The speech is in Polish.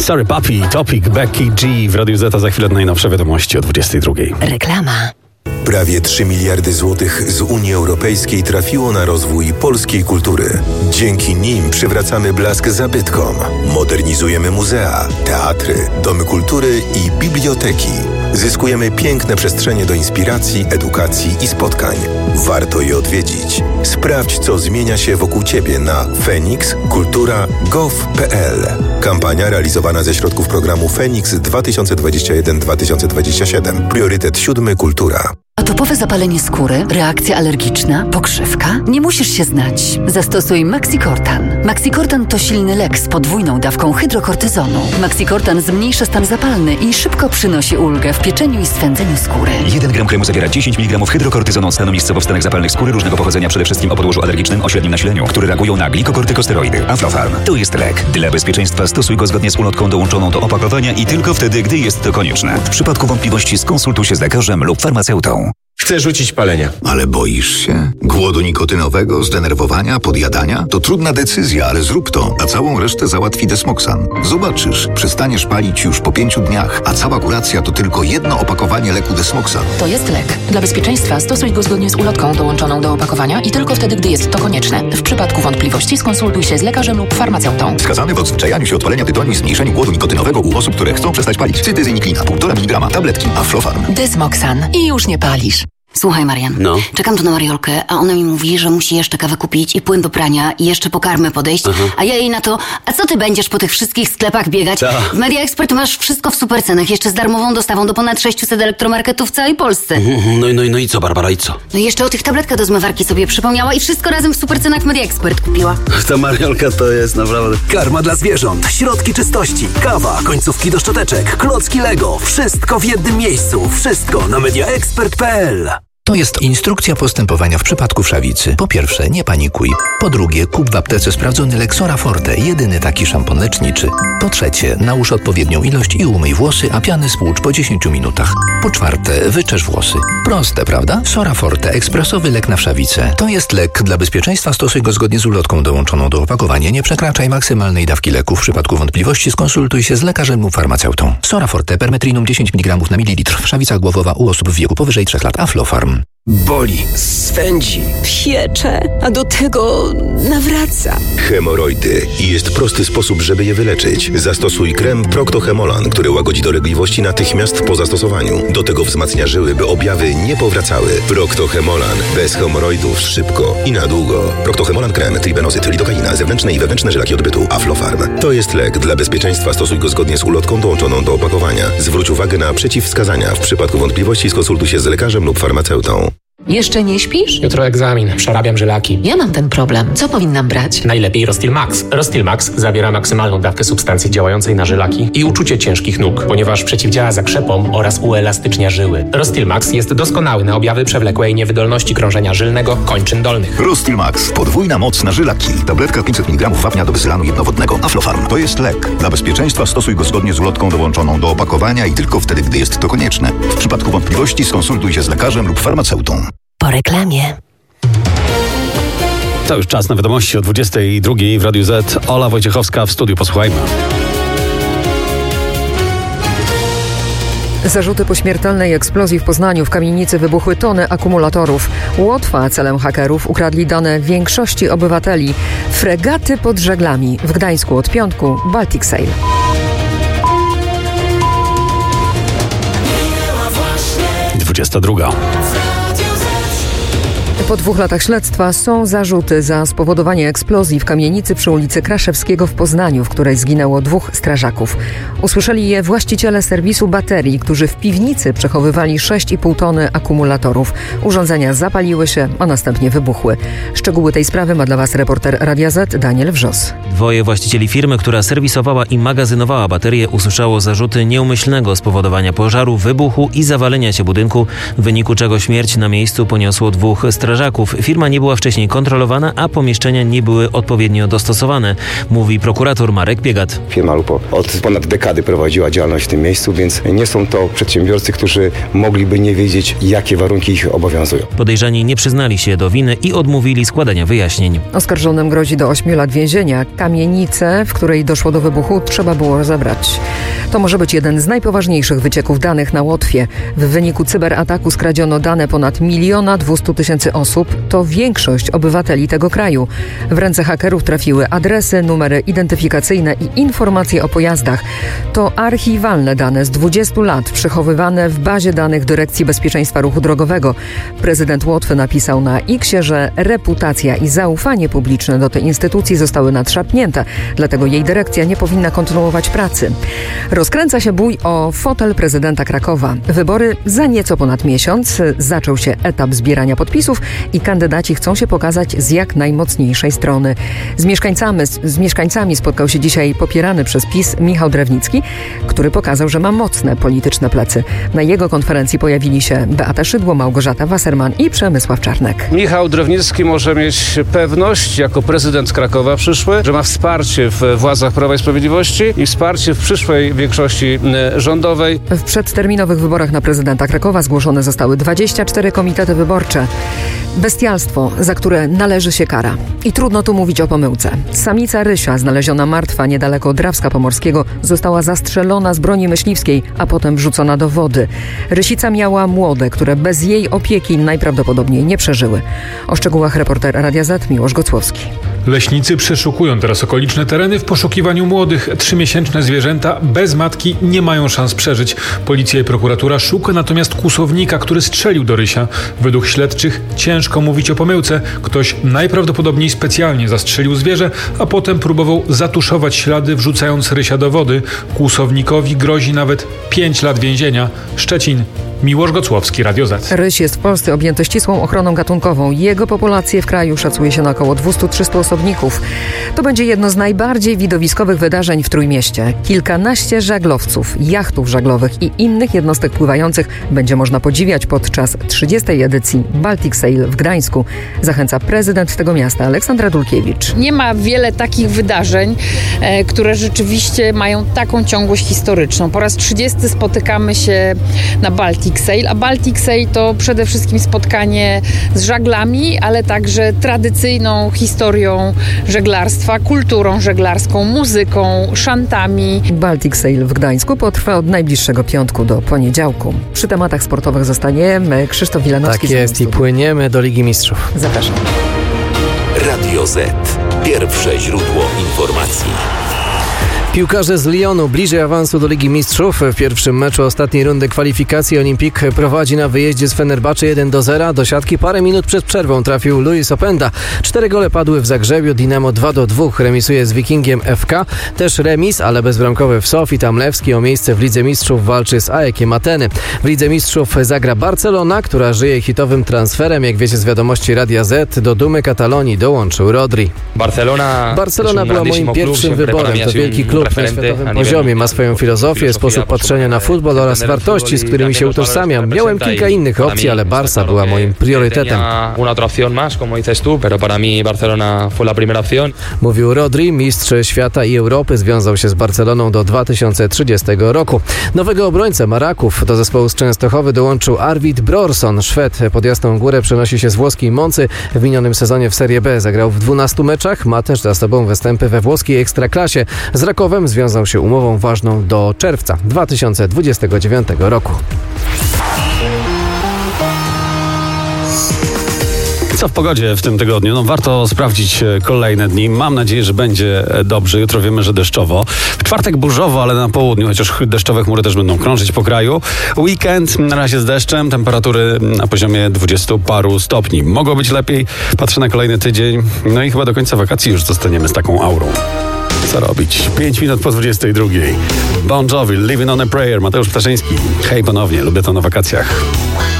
Sorry Papi, Topic, Becky G w Radiu Z, za chwilę najnowsze wiadomości o 22. Reklama. Prawie 3 miliardy złotych z Unii Europejskiej trafiło na rozwój polskiej kultury. Dzięki nim przywracamy blask zabytkom, modernizujemy muzea, teatry, domy kultury i biblioteki. Zyskujemy piękne przestrzenie do inspiracji, edukacji i spotkań. Warto je odwiedzić. Sprawdź, co zmienia się wokół Ciebie na fenixkultura.gov.pl. Kampania realizowana ze środków programu Fenix 2021-2027. Priorytet 7. Kultura. Atopowe zapalenie skóry, reakcja alergiczna, pokrzywka? Nie musisz się znać. Zastosuj Maxicortan. Maxicortan to silny lek z podwójną dawką hydrokortyzonu. Maxicortan zmniejsza stan zapalny i szybko przynosi ulgę w pieczeniu i swędzeniu skóry. 1 gram kremu zawiera 10 mg hydrokortyzonu, stanu miejscowo-wstanek zapalnych skóry różnego pochodzenia, przede wszystkim o podłożu alergicznym o średnim nasileniu, które reagują na glikokortykosteroidy. Aflofarm. To jest lek. Dla bezpieczeństwa stosuj go zgodnie z ulotką dołączoną do opakowania i tylko wtedy, gdy jest to konieczne. W przypadku wątpliwości skonsultuj się z lekarzem lub farmaceutą. Chcę rzucić palenie. Ale boisz się? Głodu nikotynowego, zdenerwowania, podjadania? To trudna decyzja, ale zrób to, a całą resztę załatwi Desmoxan. Zobaczysz, przestaniesz palić już po 5 dniach, a cała kuracja to tylko jedno opakowanie leku Desmoxan. To jest lek. Dla bezpieczeństwa stosuj go zgodnie z ulotką dołączoną do opakowania i tylko wtedy, gdy jest to konieczne. W przypadku wątpliwości skonsultuj się z lekarzem lub farmaceutą. Wskazany w odzwyczajaniu się od palenia tytoniu i zmniejszeniu głodu nikotynowego u osób, które chcą przestać palić. Cytyzyniklina, 1,5 mg, tabletki, Aflofarm. Desmoxan. I już nie palisz. Słuchaj, Marian, czekam tu na Mariolkę, a ona mi mówi, że musi jeszcze kawę kupić i płyn do prania i jeszcze po karmę podejść, a ja jej na to, a co ty będziesz po tych wszystkich sklepach biegać? W Media Expert masz wszystko w supercenach, jeszcze z darmową dostawą do ponad 600 elektromarketów w całej Polsce. No i co, Barbara, i co? No i jeszcze o tych tabletkach do zmywarki sobie przypomniała i wszystko razem w supercenach w Media Expert kupiła. Ta Mariolka to jest naprawdę... Karma dla zwierząt, środki czystości, kawa, końcówki do szczoteczek, klocki Lego. Wszystko w jednym miejscu. Wszystko na mediaexpert.pl. To jest instrukcja postępowania w przypadku wszawicy. Po pierwsze, nie panikuj. Po drugie, kup w aptece sprawdzony lek Sora Forte, jedyny taki szampon leczniczy. Po trzecie, nałóż odpowiednią ilość i umyj włosy, a piany spłucz po 10 minutach. Po czwarte, wyczesz włosy. Proste, prawda? Sora Forte, ekspresowy lek na wszawicę. To jest lek. Dla bezpieczeństwa stosuj go zgodnie z ulotką dołączoną do opakowania. Nie przekraczaj maksymalnej dawki leku. W przypadku wątpliwości skonsultuj się z lekarzem lub farmaceutą. Sora Forte, permetrinum 10 mg na mililitr. Wszawica głowowa u osób w wieku powyżej 3 lat. Aflofarm. Boli, swędzi, piecze, a do tego nawraca. Hemoroidy. I jest prosty sposób, żeby je wyleczyć. Zastosuj krem Procto-Hemolan, który łagodzi dolegliwości natychmiast po zastosowaniu. Do tego wzmacnia żyły, by objawy nie powracały. Procto-Hemolan. Bez hemoroidów szybko i na długo. Procto-Hemolan krem, tribenozyt, lidokaina, zewnętrzne i wewnętrzne żylaki odbytu. Aflofarm. To jest lek. Dla bezpieczeństwa stosuj go zgodnie z ulotką dołączoną do opakowania. Zwróć uwagę na przeciwwskazania. W przypadku wątpliwości skonsultuj się z lekarzem lub farmaceutą. Jeszcze nie śpisz? Jutro egzamin. Przerabiam żylaki. Ja mam ten problem. Co powinnam brać? Najlepiej Rostil Max. Rostil Max zawiera maksymalną dawkę substancji działającej na żylaki i uczucie ciężkich nóg, ponieważ przeciwdziała zakrzepom oraz uelastycznia żyły. Rostil Max jest doskonały na objawy przewlekłej niewydolności krążenia żylnego kończyn dolnych. Rostil Max. Podwójna moc na żylaki. Tabletka 500 mg wapnia do bezylanu jednowodnego. Aflofarm. To jest lek. Dla bezpieczeństwa stosuj go zgodnie z ulotką dołączoną do opakowania i tylko wtedy, gdy jest to konieczne. W przypadku wątpliwości skonsultuj się z lekarzem lub farmaceutą. Po reklamie. To już czas na wiadomości o 22 w Radiu Z. Ola Wojciechowska w studiu. Posłuchajmy. Zarzuty po śmiertelnej eksplozji w Poznaniu w kamienicy wybuchły tony akumulatorów. Łotwa celem hakerów ukradli dane większości obywateli. Fregaty pod żaglami. W Gdańsku od piątku Baltic Sail. Druga. Po 2 latach śledztwa są zarzuty za spowodowanie eksplozji w kamienicy przy ulicy Kraszewskiego w Poznaniu, w której zginęło 2 strażaków. Usłyszeli je właściciele serwisu baterii, którzy w piwnicy przechowywali 6,5 tony akumulatorów. Urządzenia zapaliły się, a następnie wybuchły. Szczegóły tej sprawy ma dla Was reporter Radia Z Daniel Wrzos. 2 właścicieli firmy, która serwisowała i magazynowała baterie, usłyszało zarzuty nieumyślnego spowodowania pożaru, wybuchu i zawalenia się budynku, w wyniku czego śmierć na miejscu poniosło 2 strażaków. strażaków. Firma nie była wcześniej kontrolowana, a pomieszczenia nie były odpowiednio dostosowane, mówi prokurator Marek Biegat. Firma Lupo od ponad dekady prowadziła działalność w tym miejscu, więc nie są to przedsiębiorcy, którzy mogliby nie wiedzieć, jakie warunki ich obowiązują. Podejrzani nie przyznali się do winy i odmówili składania wyjaśnień. Oskarżonym grozi do 8 lat więzienia. Kamienicę, w której doszło do wybuchu, trzeba było rozebrać. To może być jeden z najpoważniejszych wycieków danych na Łotwie. W wyniku cyberataku skradziono dane ponad 1 200 000 osób. To większość obywateli tego kraju. W ręce hakerów trafiły adresy, numery identyfikacyjne i informacje o pojazdach. To archiwalne dane z 20 lat przechowywane w bazie danych Dyrekcji Bezpieczeństwa Ruchu Drogowego. Prezydent Łotwy napisał na X-ie, że reputacja i zaufanie publiczne do tej instytucji zostały nadszarpnięte, dlatego jej dyrekcja nie powinna kontynuować pracy. Rozkręca się bój o fotel prezydenta Krakowa. Wybory za nieco ponad miesiąc. Zaczął się etap zbierania podpisów i kandydaci chcą się pokazać z jak najmocniejszej strony. Z mieszkańcami spotkał się dzisiaj popierany przez PiS Michał Drewnicki, który pokazał, że ma mocne polityczne plecy. Na jego konferencji pojawili się Beata Szydło, Małgorzata Wasserman i Przemysław Czarnek. Michał Drewnicki może mieć pewność jako prezydent Krakowa przyszły, że ma wsparcie w władzach Prawa i Sprawiedliwości i wsparcie w przyszłej większości rządowej. W przedterminowych wyborach na prezydenta Krakowa zgłoszone zostały 24 komitety wyborcze. Bestialstwo, za które należy się kara. I trudno tu mówić o pomyłce. Samica rysia znaleziona martwa niedaleko Drawska Pomorskiego została zastrzelona z broni myśliwskiej, a potem wrzucona do wody. Rysica miała młode, które bez jej opieki najprawdopodobniej nie przeżyły. O szczegółach reporter Radia Z Miłosz Gocłowski. Leśnicy przeszukują teraz okoliczne tereny w poszukiwaniu młodych. 3-miesięczne zwierzęta bez matki nie mają szans przeżyć. Policja i prokuratura szuka natomiast kłusownika, który strzelił do rysia. Według śledczych ciężko mówić o pomyłce. Ktoś najprawdopodobniej specjalnie zastrzelił zwierzę, a potem próbował zatuszować ślady, wrzucając rysia do wody. Kłusownikowi grozi nawet 5 lat więzienia. Szczecin. Miłosz Gocłowski, Radio Z. Ryś jest w Polsce objęty ścisłą ochroną gatunkową. Jego populację w kraju szacuje się na około 200-300 osobników. To będzie jedno z najbardziej widowiskowych wydarzeń w Trójmieście. Kilkanaście żaglowców, jachtów żaglowych i innych jednostek pływających będzie można podziwiać podczas 30. edycji Baltic Sail w Gdańsku. Zachęca prezydent tego miasta Aleksandra Dulkiewicz. Nie ma wiele takich wydarzeń, które rzeczywiście mają taką ciągłość historyczną. Po raz 30 spotykamy się na Baltic Sail, a Baltic Sail to przede wszystkim spotkanie z żaglami, ale także tradycyjną historią żeglarstwa, kulturą żeglarską, muzyką, szantami. Baltic Sail w Gdańsku potrwa od najbliższego piątku do poniedziałku. Przy tematach sportowych zostaniemy. Krzysztof Wilanowski. Tak jest i płyniemy do Ligi Mistrzów. Zapraszam. Radio Z. Pierwsze źródło informacji. Piłkarze z Lyonu bliżej awansu do Ligi Mistrzów. W pierwszym meczu ostatniej rundy kwalifikacji Olympique prowadzi na wyjeździe z Fenerbahce 1-0. Do siatki parę minut przed przerwą trafił Luis Openda. 4 gole padły w Zagrzebiu. Dinamo 2-2 remisuje z Wikingiem FK. Też remis, ale bezbramkowy w Sofii. Tamlewski o miejsce w Lidze Mistrzów walczy z AEK Ateny. W Lidze Mistrzów zagra Barcelona, która żyje hitowym transferem. Jak wiecie z wiadomości Radia Z, do dumy Katalonii dołączył Rodri. Barcelona była moim pierwszym wyborem. To wielki klub na światowym poziomie, ma swoją filozofię, sposób patrzenia na futbol oraz wartości, z którymi się utożsamiam. Miałem kilka innych opcji, ale Barca była moim priorytetem. Mówił Rodri, mistrz świata i Europy, związał się z Barceloną do 2030 roku. Nowego obrońcę Maraków do zespołu z Częstochowy dołączył Arvid Brorson. Szwed pod Jasną Górę przenosi się z włoskiej Moncy. W minionym sezonie w Serie B zagrał w 12 meczach, ma też za sobą występy we włoskiej Ekstraklasie. Z Rakowem związał się umową ważną do czerwca 2029 roku. Co w pogodzie w tym tygodniu? Warto sprawdzić kolejne dni. Mam nadzieję, że będzie dobrze. Jutro wiemy, że deszczowo. W czwartek burzowo, ale na południu, chociaż deszczowe chmury też będą krążyć po kraju. Weekend na razie z deszczem. Temperatury na poziomie 20 paru stopni. Mogło być lepiej. Patrzę na kolejny tydzień. No i chyba do końca wakacji już zostaniemy z taką aurą. Co robić? 5 minut po 22. Bon Jovi, Living on a Prayer, Mateusz Ptaszyński. Hej ponownie, lubię to na wakacjach.